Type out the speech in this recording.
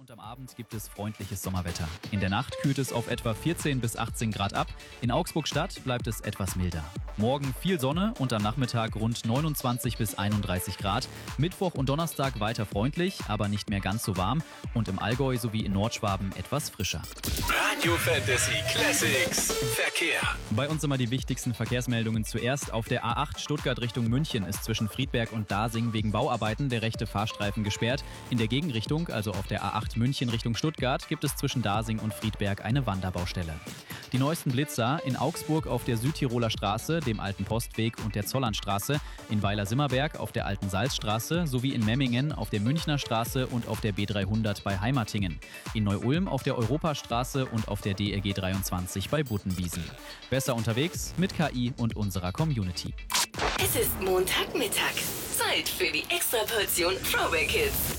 Und am Abend gibt es freundliches Sommerwetter. In der Nacht kühlt es auf etwa 14 bis 18 Grad ab. In Augsburg-Stadt bleibt es etwas milder. Morgen viel Sonne und am Nachmittag rund 29 bis 31 Grad. Mittwoch und Donnerstag weiter freundlich, aber nicht mehr ganz so warm. Und im Allgäu sowie in Nordschwaben etwas frischer. Radio Fantasy Classics Verkehr. Bei uns immer die wichtigsten Verkehrsmeldungen zuerst. Auf der A8 Stuttgart Richtung München ist zwischen Friedberg und Dasing wegen Bauarbeiten der rechte Fahrstreifen gesperrt. In der Gegenrichtung, also auf der A8 München Richtung Stuttgart, gibt es zwischen Dasing und Friedberg eine Wanderbaustelle. Die neuesten Blitzer in Augsburg auf der Südtiroler Straße, dem Alten Postweg und der Zollernstraße, in Weiler-Simmerberg auf der Alten Salzstraße sowie in Memmingen auf der Münchner Straße und auf der B300 bei Heimatingen. In Neu-Ulm auf der Europastraße und auf der DRG 23 bei Buttenwiesen. Besser unterwegs mit KI und unserer Community. Es ist Montagmittag. Zeit für die Extraportion Throwback Hits.